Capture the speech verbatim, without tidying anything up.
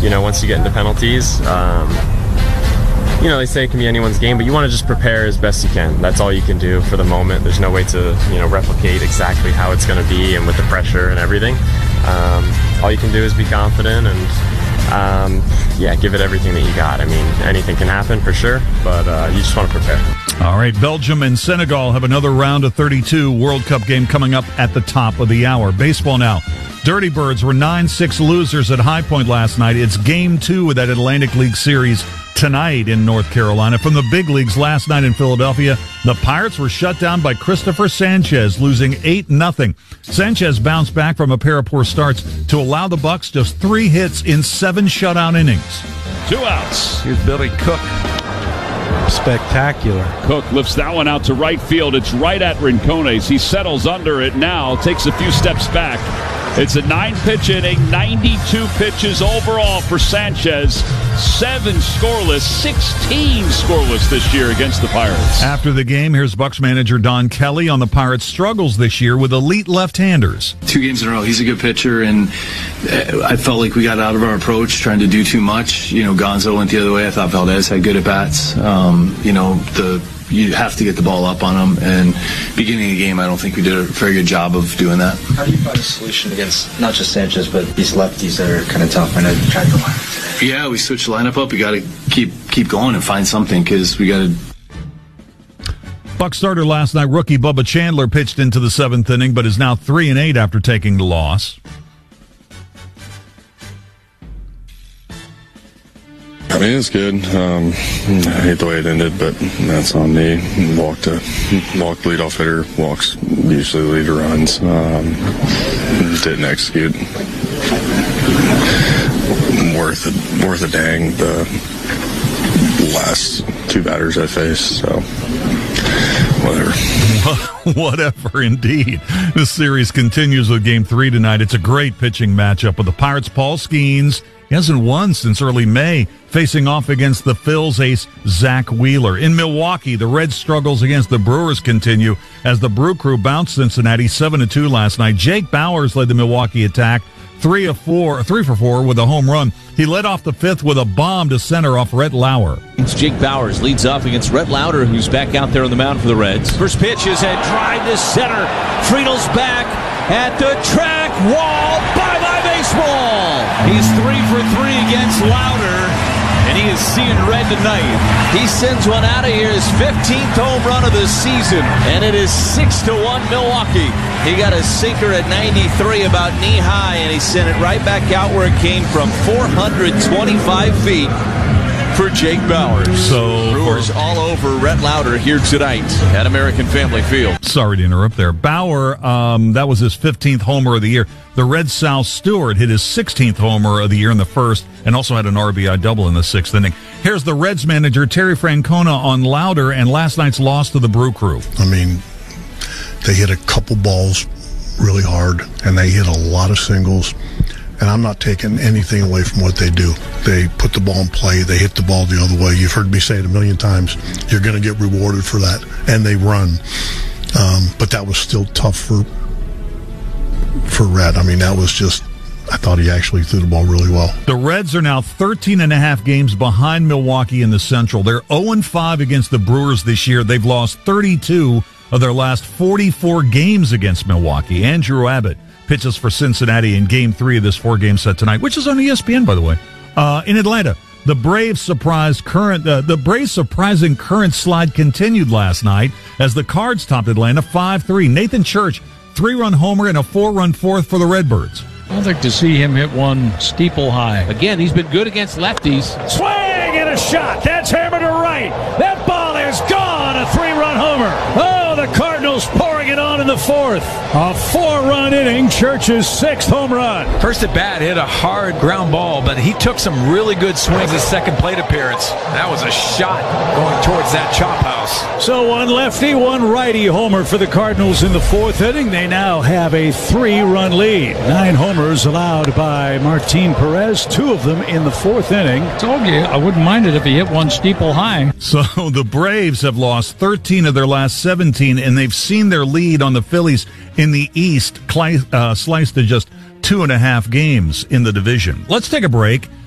you know, once you get into penalties, um, you know, they say it can be anyone's game, but you want to just prepare as best you can. That's all you can do for the moment. There's no way to, you know, replicate exactly how it's going to be and with the pressure and everything. Um, all you can do is be confident and, um, yeah, give it everything that you got. I mean, anything can happen for sure, but uh, you just want to prepare. All right, Belgium and Senegal have another round of thirty-two World Cup game coming up at the top of the hour. Baseball now. Dirty Birds were nine six losers at High Point last night. It's game two of that Atlantic League Series tonight in North Carolina. From the big leagues last night in Philadelphia, the Pirates were shut down by Christopher Sanchez, losing eight nothing. Sanchez bounced back from a pair of poor starts to allow the Bucks just three hits in seven shutout innings. Two outs. Here's Billy Cook. Spectacular. Cook lifts that one out to right field. It's right at Rincones. He settles under it now, takes a few steps back. It's a nine-pitch inning, ninety-two pitches overall for Sanchez. Seven scoreless, sixteen scoreless this year against the Pirates. After the game, here's Bucks manager Don Kelly on the Pirates' struggles this year with elite left-handers. Two games in a row. He's a good pitcher, and I felt like we got out of our approach, trying to do too much. You know, Gonzo went the other way. I thought Valdez had good at-bats. Um, you know, the you have to get the ball up on them, and beginning of the game, I don't think we did a very good job of doing that. How do you find a solution against not just Sanchez, but these lefties that are kind of tough? I know you tried to go lineup today. Yeah, we switched the lineup up. We got to keep keep going and find something, because we got to. Buck starter last night, rookie Bubba Chandler pitched into the seventh inning, but is now three and eight after taking the loss. I mean, it's good. Um, I hate the way it ended, but that's on me. Walked a walked leadoff hitter, walks usually leader runs. Um, didn't execute. Worth a, worth a dang the last two batters I faced. So whatever. Whatever, indeed. This series continues with Game three tonight. It's a great pitching matchup with the Pirates' Paul Skeens. He hasn't won since early May, facing off against the Phils ace Zach Wheeler. In Milwaukee, the Reds' struggles against the Brewers continue as the Brew Crew bounced Cincinnati seven to two last night. Jake Bowers led the Milwaukee attack, three of four, three for four with a home run. He led off the fifth with a bomb to center off Rhett Lauer. It's Jake Bowers leads off against Rhett Lauer, who's back out there on the mound for the Reds. First pitch is a drive to center. Friedel's back at the track wall. Bye-bye baseball. He's three for three against Lauder, and he is seeing red tonight. He sends one out of here, his fifteenth home run of the season, and it is six to one Milwaukee. He got a sinker at ninety-three, about knee high, and he sent it right back out where it came from, four hundred twenty-five feet for Jake Bowers. So Brewers all over Rhett Lauder here tonight at American Family Field. Sorry to interrupt there. Bauer, um, that was his fifteenth homer of the year. The Reds' Sal Stewart hit his sixteenth homer of the year in the first and also had an R B I double in the sixth inning. Here's the Reds manager, Terry Francona, on Lauder and last night's loss to the Brew Crew. I mean, they hit a couple balls really hard, and they hit a lot of singles. And I'm not taking anything away from what they do. They put the ball in play. They hit the ball the other way. You've heard me say it a million times. You're going to get rewarded for that. And they run. Um, but that was still tough for for Red. I mean, that was just, I thought he actually threw the ball really well. The Reds are now thirteen and a half games behind Milwaukee in the Central. They're oh and five against the Brewers this year. They've lost thirty-two of their last forty-four games against Milwaukee. Andrew Abbott pitches for Cincinnati in Game three of this four-game set tonight, which is on E S P N, by the way. Uh, in Atlanta, the Braves surprised current uh, the Braves' surprising current slide continued last night as the Cards topped Atlanta five three. Nathan Church, three-run homer and a four-run fourth for the Redbirds. I'd like to see him hit one steeple high. Again, he's been good against lefties. Swing and a shot. That's hammered to right. That ball is gone. A three-run homer. Oh, the Cardinals pouring it on in the fourth. A four-run inning. Church's sixth home run. First at bat hit a hard ground ball, but he took some really good swings. His second plate appearance. That was a shot going towards that chop house. So one lefty, one righty homer for the Cardinals in the fourth inning. They now have a three-run lead. Nine homers allowed by Martin Perez, two of them in the fourth inning. Told you, I wouldn't mind it if he hit one steeple high. So the Braves have lost thirteen of their last seventeen, and they've seen their lead on the Phillies in the East uh, sliced to just two and a half games in the division. Let's take a break.